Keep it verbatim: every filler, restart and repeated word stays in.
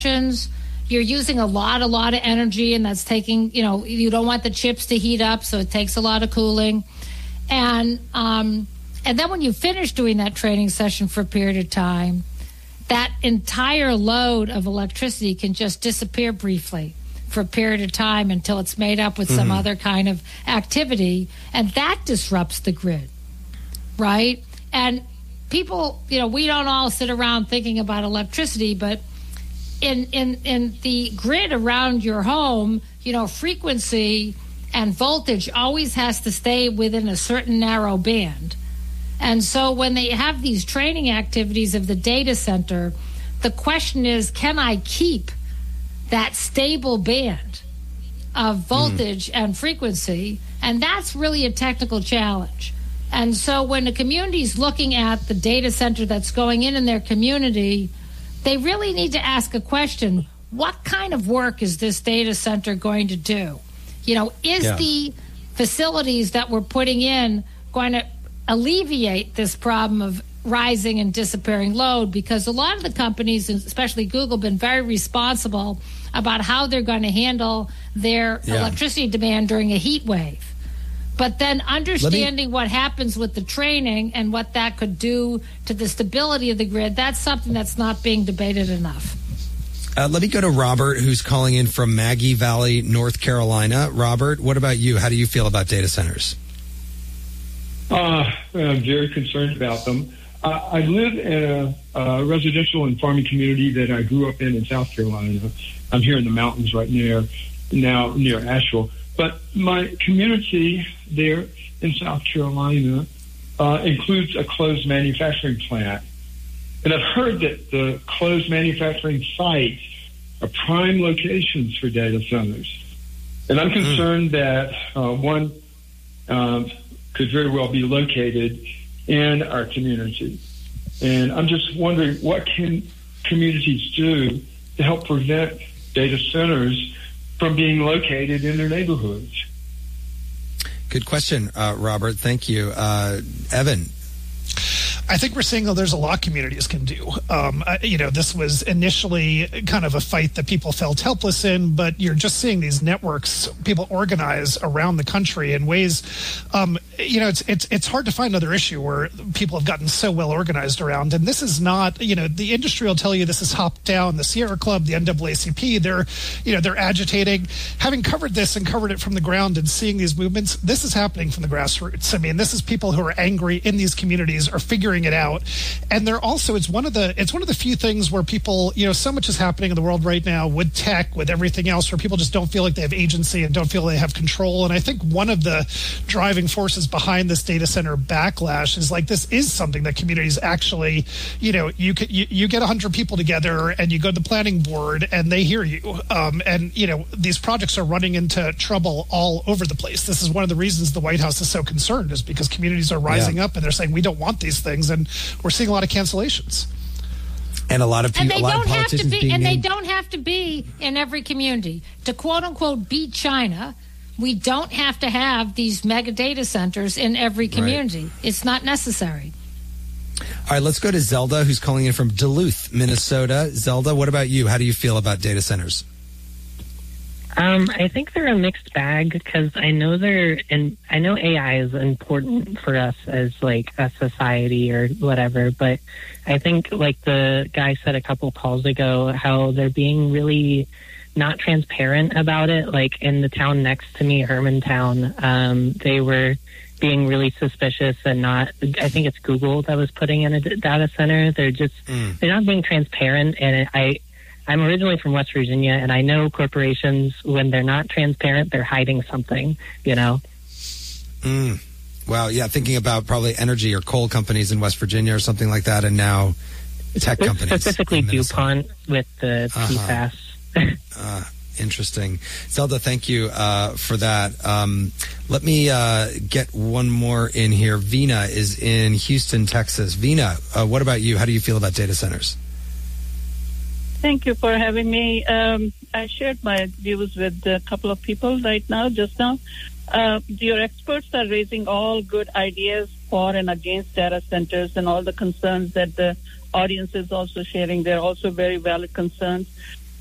You're using a lot, a lot of energy, and that's taking, you know, you don't want the chips to heat up, so it takes a lot of cooling. And um, and then when you finish doing that training session for a period of time, that entire load of electricity can just disappear briefly for a period of time until it's made up with mm-hmm. some other kind of activity, and that disrupts the grid, right? And people, you know, we don't all sit around thinking about electricity, but in in in the grid around your home, you know, frequency and voltage always has to stay within a certain narrow band. And so when they have these training activities of the data center, the question is, can I keep that stable band of voltage mm. and frequency? And that's really a technical challenge. And so when the community is looking at the data center that's going in in their community, they really need to ask a question: what kind of work is this data center going to do? You know, is yeah. the facilities that we're putting in going to alleviate this problem of rising and disappearing load? Because a lot of the companies, especially Google, have been very responsible about how they're going to handle their yeah. electricity demand during a heat wave. But then understanding me, what happens with the training and what that could do to the stability of the grid, that's something that's not being debated enough. Uh, let me go to Robert, who's calling in from Maggie Valley, North Carolina. Robert, what about you? How do you feel about data centers? Uh, I'm very concerned about them. Uh, I live in a, a residential and farming community that I grew up in in South Carolina. I'm here in the mountains right near, now near Asheville. But my community there in South Carolina uh, includes a closed manufacturing plant. And I've heard that the closed manufacturing sites are prime locations for data centers. And I'm concerned mm. that uh, one uh, could very well be located in our community. And I'm just wondering, what can communities do to help prevent data centers from being located in their neighborhoods? Good question, uh, Robert. Thank you. Uh, Evan. I think we're seeing, oh, there's a lot communities can do. Um, uh, you know, this was initially kind of a fight that people felt helpless in, but you're just seeing these networks, people organize around the country in ways, um, you know, it's, it's, it's hard to find another issue where people have gotten so well organized around. And this is not, you know, the industry will tell you this is top down, the Sierra Club, the N double A C P, they're, you know, they're agitating. Having covered this and covered it from the ground and seeing these movements, this is happening from the grassroots. I mean, this is people who are angry in these communities are figuring it out. And they're also, it's one of the, it's one of the few things where people, you know, so much is happening in the world right now with tech, with everything else, where people just don't feel like they have agency and don't feel they have control. And I think one of the driving forces behind this data center backlash is like, this is something that communities actually, you know, you could, you, you get a hundred people together and you go to the planning board and they hear you. Um, and, you know, these projects are running into trouble all over the place. This is one of the reasons the White House is so concerned, is because communities are rising yeah. up and they're saying, we don't want these things. And we're seeing a lot of cancellations. And a lot of people, and they a lot don't of politicians have to be, being and named. they don't have to be in every community to quote unquote beat China. We don't have to have these mega data centers in every community. Right. It's not necessary. All right, let's go to Zelda, who's calling in from Duluth, Minnesota. Zelda, what about you? How do you feel about data centers? Um, I think they're a mixed bag, because I know they're, and I know A I is important for us as like a society or whatever, but I think like the guy said a couple calls ago, how they're being really not transparent about it. Like in the town next to me, Hermantown, um, they were being really suspicious and not, I think it's Google that was putting in a d- data center. They're just, mm. they're not being transparent. And I, I'm originally from West Virginia, and I know corporations, when they're not transparent, they're hiding something, you know? Mm. Wow, yeah, thinking about probably energy or coal companies in West Virginia or something like that, and now tech it's companies. Specifically DuPont with the uh-huh. P FAS. uh, interesting. Zelda, thank you uh, for that. Um, let me uh, get one more in here. Vina is in Houston, Texas. Vina, uh, what about you? How do you feel about data centers? Thank you for having me. Um, I shared my views with a couple of people right now, just now. Uh, your experts are raising all good ideas for and against data centers, and all the concerns that the audience is also sharing. They're also very valid concerns.